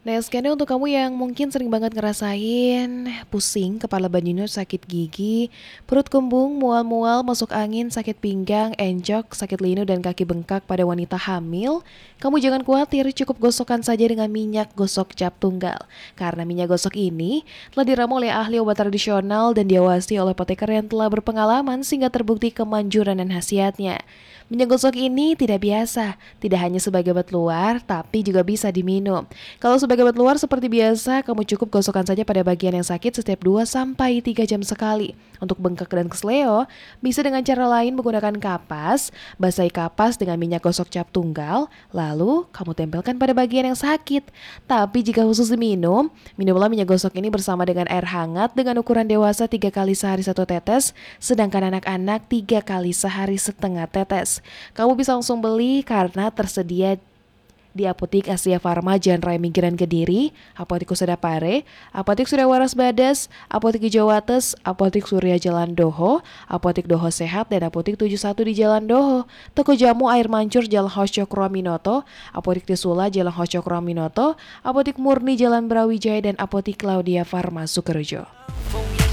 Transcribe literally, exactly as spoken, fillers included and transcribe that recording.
Nah, skena untuk kamu yang mungkin sering banget ngerasain pusing, kepala banyunyut, sakit gigi, perut kembung, mual-mual, masuk angin, sakit pinggang, encok, sakit linu, dan kaki bengkak pada wanita hamil, kamu jangan khawatir, cukup gosokkan saja dengan minyak gosok cap tunggal. Karena minyak gosok ini telah diramu oleh ahli obat tradisional dan diawasi oleh apoteker yang telah berpengalaman sehingga terbukti kemanjuran dan khasiatnya. Minyak gosok ini tidak biasa, tidak hanya sebagai obat luar, tapi juga bisa diminum. Kalau sebagai obat luar seperti biasa, kamu cukup gosokkan saja pada bagian yang sakit setiap dua sampai tiga jam sekali. Untuk bengkak dan kesleo, bisa dengan cara lain menggunakan kapas, basahi kapas dengan minyak gosok cap tunggal, lalu kamu tempelkan pada bagian yang sakit. Tapi jika khusus diminum, minumlah minyak gosok ini bersama dengan air hangat dengan ukuran dewasa tiga kali sehari satu tetes, sedangkan anak-anak tiga kali sehari setengah tetes. Kamu bisa langsung beli karena tersedia di Apotik Asia Farma Jalan Raya Minggiran Kediri, Apotik Kusada Pare, Apotik Surya Waras Badas, Apotik Hijau Wates, Apotik Surya Jalan Doho, Apotik Doho Sehat, dan Apotik tujuh puluh satu di Jalan Doho, Toko Jamu Air Mancur Jalan Hos Cokroaminoto, Apotik Tisula Jalan Hos Cokroaminoto, Apotik Murni Jalan Brawijaya, dan Apotik Claudia Farma Sukorejo.